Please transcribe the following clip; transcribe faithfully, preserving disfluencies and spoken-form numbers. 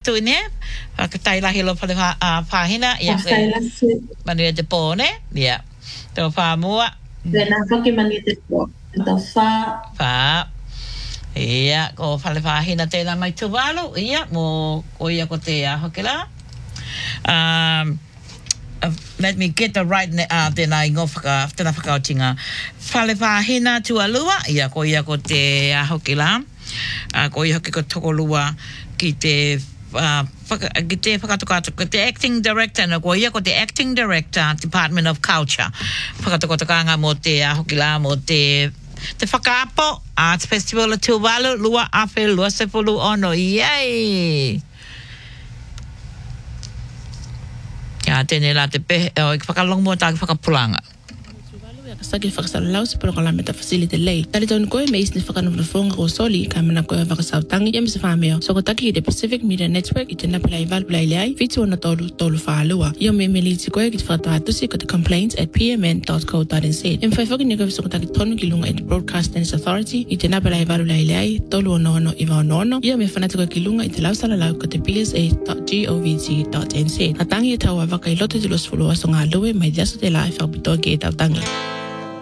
tu ne whakatai lahi lo pale pāhina ia koe manu te pōne ia tō wha mua tēnā whaki manu te pō tō wha wha ia ko pale pāhina tēnā mai tuwalu ia mō ko ia ko te a hoki la um Uh, let me get the right uh, tēnā ingo whaka, tēnā whakaotinga. Whale whāhina tualua, ia ko ia ko te ahoki la. Uh, ko ia hoki ko toko lua ki te, uh, whaka, ki te whakatokato, ki te acting director, no ko ia ko te acting director, Department of Culture. Whakatokatokanga mō te ahoki la, mō te, te whakaapo, Arts Festival of Tuvalu, lua awhi, lua sepulu ono, yay! Ya tēnei la te pehe, o i whakalong mua tā ki whakapulanga. Saki whakasalau se prokolame ta facility lei. Tari tonu koe me isni whakanawhanafonga ko soli ka mana koe whakasautangi ia misa whameo. So ko taki i te Pacific Media Network i te napilai valpilai leai, fitu ana tolu tolu whaalua. Ia me me liti koe ki te whakatawatusi ko te complaints at p m n dot co dot n z. Ia mwhai whaki niko viso ko taki tonu ki lunga i te Broadcasters Authority i te napilai valpilai leai, tolu ono ono iwa ono ono. Ia me whanatu koe ki lunga i te lausala lau ko te b s a dot govt dot n z. Na tangi e tau a waka i loto te losfulu aso ngā lue mai diaso te la e whakapitoa ki e tau tangi.